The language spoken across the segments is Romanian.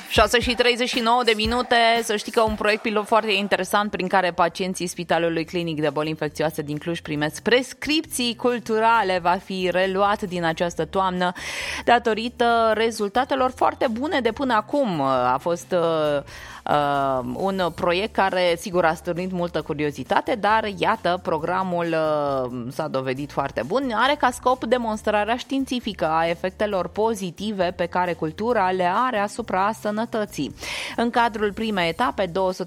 6:39, să știi că un proiect pilot foarte interesant prin care pacienții Spitalului Clinic de Boli Infecțioase din Cluj primesc prescripții culturale va fi reluat din această toamnă datorită rezultatelor foarte bune de până acum. A fost un proiect care sigur a stârnit multă curiozitate, dar iată, programul s-a dovedit foarte bun. Are ca scop demonstrarea științifică a efectelor pozitive pe care cultura le are asupra sănătății. În cadrul primei etape,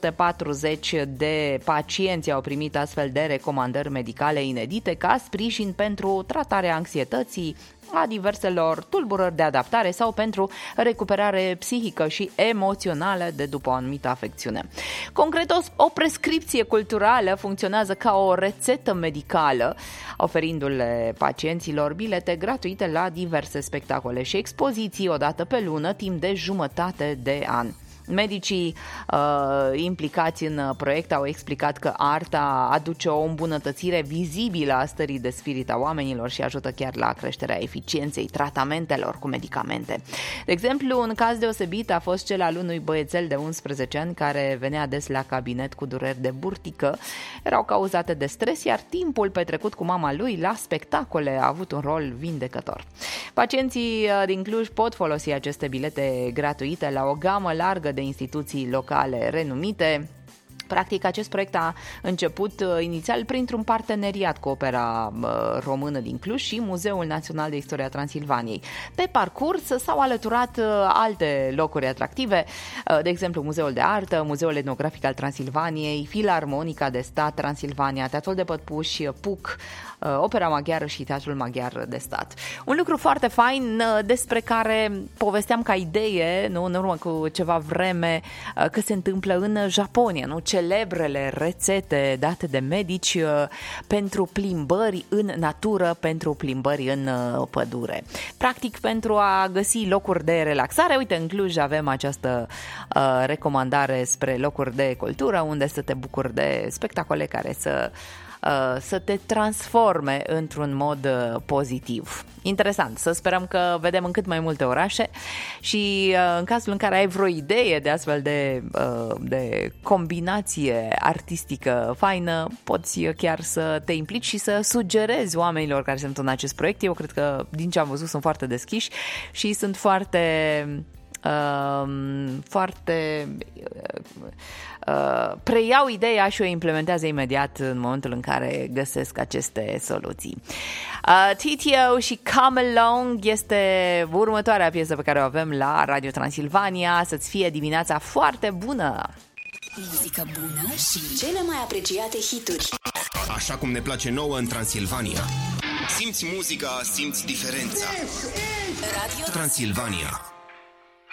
240 de pacienți au primit astfel de recomandări medicale inedite ca sprijin pentru tratarea anxietății, a diverselor tulburări de adaptare sau pentru recuperare psihică și emoțională de după o anumită afecțiune. Concret, o prescripție culturală funcționează ca o rețetă medicală, oferindu-le pacienților bilete gratuite la diverse spectacole și expoziții o dată pe lună, timp de jumătate de an. Medicii implicați în proiect au explicat că arta aduce o îmbunătățire vizibilă a stării de spirit a oamenilor și ajută chiar la creșterea eficienței tratamentelor cu medicamente. De exemplu, un caz deosebit a fost cel al unui băiețel de 11 ani care venea des la cabinet cu dureri de burtică. Erau cauzate de stres, iar timpul petrecut cu mama lui la spectacole a avut un rol vindecător. Pacienții din Cluj pot folosi aceste bilete gratuite la o gamă largă de instituții locale renumite. Practic, acest proiect a început inițial printr-un parteneriat cu Opera Română din Cluj și Muzeul Național de Istoria Transilvaniei. Pe parcurs s-au alăturat alte locuri atractive, de exemplu Muzeul de Artă, Muzeul Etnografic al Transilvaniei, Filarmonica de Stat Transilvania, Teatrul de Păpuși, PUC, Opera Maghiară și Teatrul Maghiar de Stat. Un lucru foarte fain despre care povesteam ca idee, nu, în urmă cu ceva vreme, că se întâmplă în Japonia, nu? Celebrele rețete date de medici pentru plimbări în natură, pentru plimbări în pădure. Practic, pentru a găsi locuri de relaxare, uite, în Cluj avem această recomandare spre locuri de cultură, unde să te bucuri de spectacole care să te transforme într-un mod pozitiv. Interesant, să sperăm că vedem în cât mai multe orașe și în cazul în care ai vreo idee de astfel de combinație artistică faină, poți chiar să te implici și să sugerezi oamenilor care sunt în acest proiect. Eu cred că, din ce am văzut, sunt foarte deschiși și sunt preiau ideea și o implementează imediat în momentul în care găsesc aceste soluții. TTO și Come Along este următoarea piesă pe care o avem la Radio Transilvania. Să-ți fie dimineața foarte bună! Muzică bună și cele mai apreciate hituri. Așa cum ne place nouă în Transilvania. Simți muzica, simți diferența. Radio Transilvania.